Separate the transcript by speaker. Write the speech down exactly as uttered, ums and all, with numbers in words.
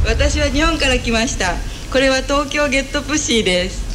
Speaker 1: 私は日本から来ました。これは東京ゲットプッシーです。